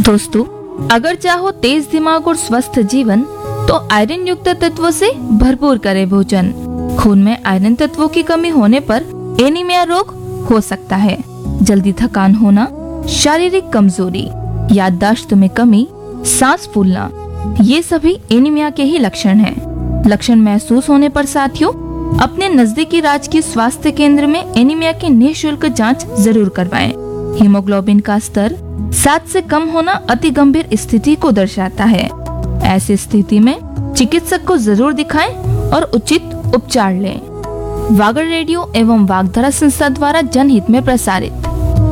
दोस्तों, अगर चाहो तेज दिमाग और स्वस्थ जीवन तो आयरन युक्त तत्वों से भरपूर करें भोजन। खून में आयरन तत्वों की कमी होने पर एनीमिया रोग हो सकता है। जल्दी थकान होना, शारीरिक कमजोरी, याददाश्त में कमी, सांस फूलना, ये सभी एनीमिया के ही लक्षण हैं। लक्षण महसूस होने पर साथियों अपने नजदीकी राज्य के स्वास्थ्य केंद्र में एनीमिया की निःशुल्क जांच जरूर करवाएं। हीमोग्लोबिन का स्तर 7 से कम होना अति गंभीर स्थिति को दर्शाता है। ऐसी स्थिति में चिकित्सक को जरूर दिखाएं और उचित उपचार लें। वागर रेडियो एवं वागधारा संस्था द्वारा जनहित में प्रसारित।